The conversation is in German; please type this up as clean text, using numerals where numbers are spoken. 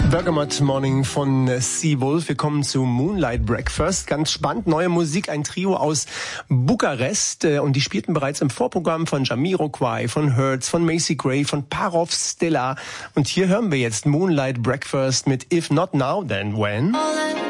Bergamot Morning von Seawolf. Wir kommen zu Moonlight Breakfast. Ganz spannend, neue Musik, ein Trio aus Bukarest. Und die spielten bereits im Vorprogramm von Jamiroquai, von Hertz, von Macy Gray, von Parov Stella. Und hier hören wir jetzt Moonlight Breakfast mit If Not Now, Then When.